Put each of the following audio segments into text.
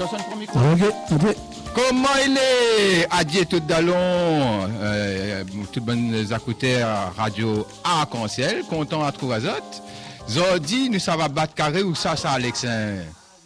Attention pour le micro. Ok. Comment il est? Adieu tout d'allons, toutes bonnes écouteurs radio Arc-en-Ciel, content à trouver Azot. Zodi, nous ça va battre carré ou ça, Alexin?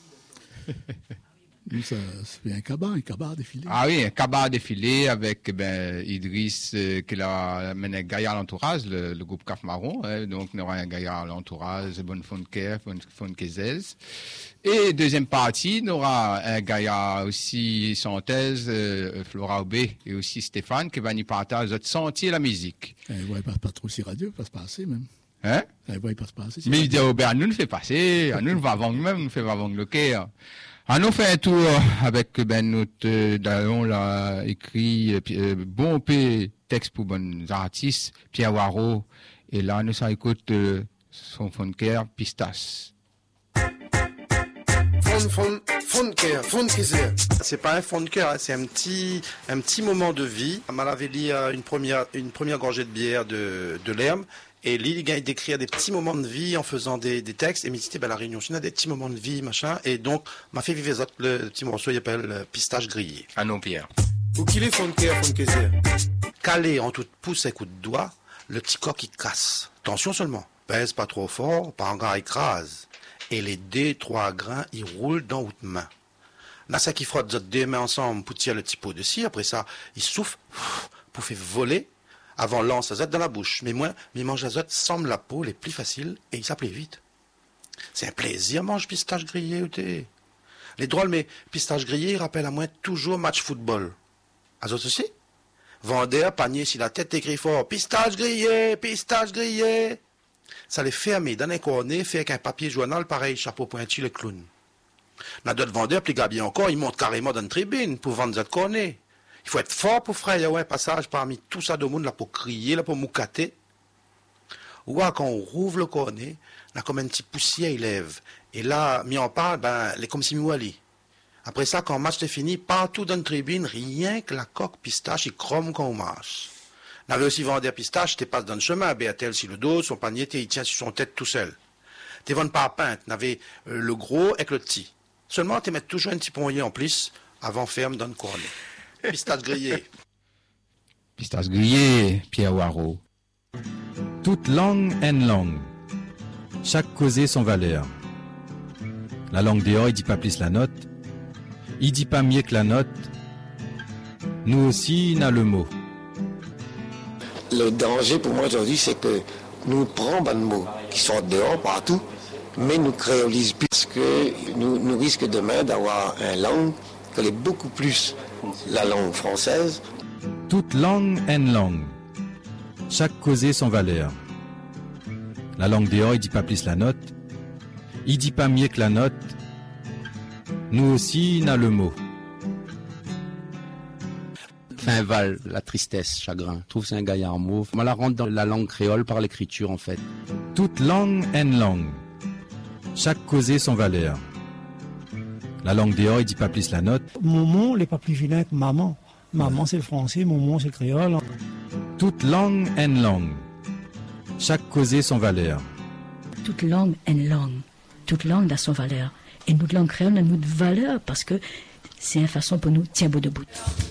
Nous, ça fait un cabas défilé. Ah oui, un cabas défilé avec Idriss qui a mené Gaïa à l'entourage, le groupe Caf Marron. Donc, nous aurons un Gaïa à l'entourage, Bonne Fonker, Fonkezès. Et deuxième partie, nous aurons un Gaïa aussi chanteuse, Flora Aubé et aussi Stéphane qui va nous partager notre sentier la musique. Ouais, passe pas trop si radio, passe pas assez même. Hein? Ouais, passe pas assez. Mais il dit, à nous, nous fait passer, à nous, nous va vendre même, nous fait vendre le cœur. On nous fait un tour avec notre Dallon là écrit bon texte pour bons artistes Pierre Waro et là nous ça écoute son funker Pistache. Funker. C'est pas un funker, c'est un petit moment de vie. Mal avait dit une première gorgée de bière de l'herbe. Et il a d'écrire des petits moments de vie en faisant des textes. Et m'était la réunion, il y a des petits moments de vie, machin. Et donc, m'a fait vivre le petit morceau, il s'appelle Pistache grillé. Ah non, Pierre. Ou qu'il est funker. Calé en toute pouce et coup de doigt, le petit coq il casse. Attention seulement. Pèse pas trop fort, pas encore écrase. Et les 2-3 grains, ils roulent dans votre main. Là, ça qui frotte deux mains ensemble pour tirer le petit pot de cire. Après ça, il souffle pour faire voler. Avant lance azote dans la bouche. Mais moi, mes mange azote semble la peau les plus faciles et il s'appelait vite. C'est un plaisir, mange pistache grillé ou t'es. Les drôles, mais pistache grillé, il rappelle à moi toujours match football. Azote aussi? Vendeur, panier sur la tête, écrit fort, pistache grillé. Ça les ferme dans un cornet, fait avec un papier journal pareil, chapeau pointu, le clown. Dans d'autres vendeurs, plus gabiers encore, ils montent carrément dans une tribune pour vendre cette cornet. Il faut être fort pour faire, il y a un passage parmi tout ça de monde là pour crier, là pour moucater. Ou quand on rouvre le cornet, là comme un petit poussière il lève. Et là, mi en parle, les comme si mouali. Après ça, quand le match est fini, partout dans la tribune, rien que la coque pistache, il crome quand on marche. On avait aussi vendu pistache, t'es passe dans le chemin, Béatel sur le dos, son panier, il tient sur son tête tout seul. T'es vendu pas à peinte, n'avait le gros avec le petit. Seulement, t'es mettre toujours un petit ponnier en plus, avant ferme dans le cornet. Pistache grillé, Pierre Waro. Toute langue en langue. Chaque causé son valeur. La langue dehors, il dit pas plus la note. Il dit pas mieux que la note. Nous aussi, on a le mot. Le danger pour moi aujourd'hui, c'est que nous prenons des mots qui sont dehors partout, mais nous créolisons puisque nous risquons demain d'avoir une langue qui est beaucoup plus la langue française. Toute langue en langue. Chaque causé son valeur. La langue dehors, il dit pas plus la note. Il dit pas mieux que la note. Nous aussi, on a le mot. Fin val, la tristesse, chagrin. Je trouve que c'est un gaillard mauve. On la rentre dans la langue créole par l'écriture, en fait. Toute langue en langue. Chaque causé son valeur. La langue dehors, il dit pas plus la note. Momon, il n'est pas plus vilain que maman. Maman, c'est le français, momon, c'est le créole. Toute langue en langue. Chaque causé son valeur. Toute langue en langue. Toute langue a son valeur. Et notre langue créole a notre valeur parce que c'est une façon pour nous de tirer bout de bout.